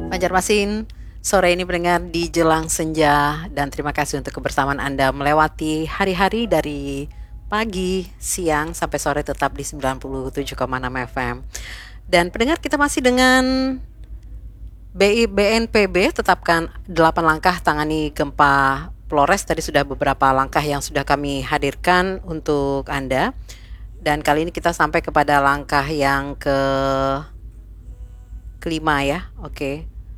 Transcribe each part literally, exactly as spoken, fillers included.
Banjarmasin, sore ini pendengar di Jelang Senja dan terima kasih untuk kebersamaan Anda melewati hari-hari dari pagi, siang, sampai sore tetap di sembilan puluh tujuh koma enam F M. Dan pendengar kita masih dengan B I B N P B tetapkan delapan langkah tangani gempa Flores. Tadi sudah beberapa langkah yang sudah kami hadirkan untuk Anda. Dan kali ini kita sampai kepada langkah yang ke kelima ya. Oke. Okay.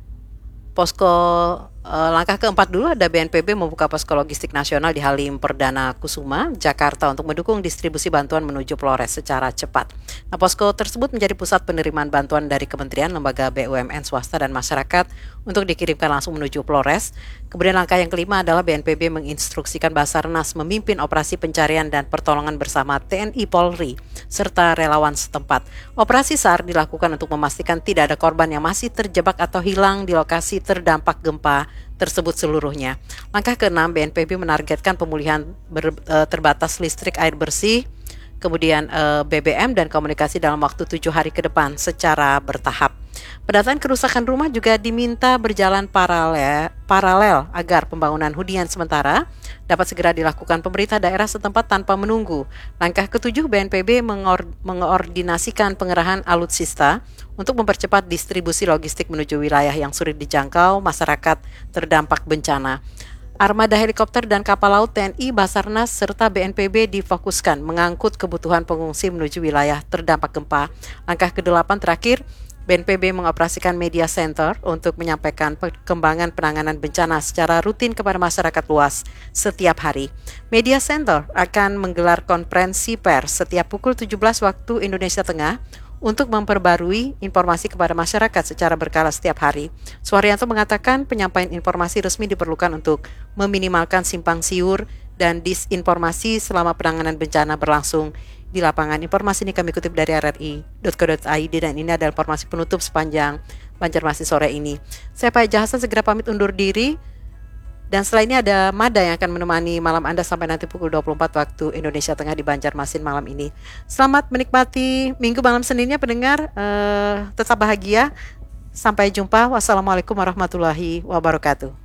Posko eh, langkah keempat dulu ada B N P B membuka posko logistik nasional di Halim Perdana Kusuma, Jakarta untuk mendukung distribusi bantuan menuju Flores secara cepat. Nah, posko tersebut menjadi pusat penerimaan bantuan dari kementerian, lembaga B U M N, swasta dan masyarakat untuk dikirimkan langsung menuju Flores. Kemudian langkah yang kelima adalah B N P B menginstruksikan Basarnas memimpin operasi pencarian dan pertolongan bersama T N I Polri serta relawan setempat. Operasi S A R dilakukan untuk memastikan tidak ada korban yang masih terjebak atau hilang di lokasi terdampak gempa tersebut seluruhnya. Langkah keenam, B N P B menargetkan pemulihan ber, e, terbatas listrik, air bersih, kemudian e, B B M dan komunikasi dalam waktu tujuh hari ke depan secara bertahap. Pendataan kerusakan rumah juga diminta berjalan paralel, paralel agar pembangunan hunian sementara dapat segera dilakukan pemerintah daerah setempat tanpa menunggu. Langkah ketujuh, B N P B mengor, mengoordinasikan pengerahan alutsista untuk mempercepat distribusi logistik menuju wilayah yang sulit dijangkau masyarakat terdampak bencana. Armada helikopter dan kapal laut T N I, Basarnas, serta B N P B difokuskan mengangkut kebutuhan pengungsi menuju wilayah terdampak gempa. Langkah kedelapan terakhir, B N P B mengoperasikan Media Center untuk menyampaikan perkembangan penanganan bencana secara rutin kepada masyarakat luas setiap hari. Media Center akan menggelar konferensi pers setiap pukul tujuh belas waktu Indonesia Tengah untuk memperbarui informasi kepada masyarakat secara berkala setiap hari. Suharyanto mengatakan penyampaian informasi resmi diperlukan untuk meminimalkan simpang siur dan disinformasi selama penanganan bencana berlangsung di lapangan. Informasi ini kami kutip dari r r i dot co dot i d dan ini adalah informasi penutup sepanjang Banjarmasin sore ini. Saya Pak Eja Hasan segera pamit undur diri. Dan setelah ini ada Mada yang akan menemani malam Anda sampai nanti pukul dua puluh empat waktu Indonesia Tengah di Banjarmasin malam ini. Selamat menikmati minggu malam Seninnya pendengar. Uh, tetap bahagia. Sampai jumpa. Wassalamualaikum warahmatullahi wabarakatuh.